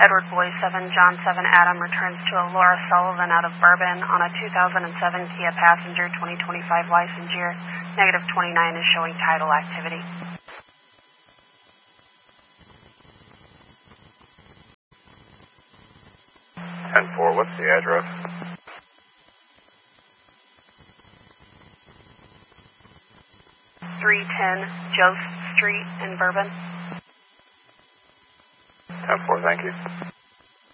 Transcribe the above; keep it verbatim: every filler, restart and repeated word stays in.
Edward Boy seven, John seven, Adam returns to a Laura Sullivan out of Bourbon on a two thousand seven Kia Passenger twenty twenty-five license year. Negative twenty-nine is showing title activity. ten four, what's the address? three ten Joseph Street in Bourbon. ten four, thank you.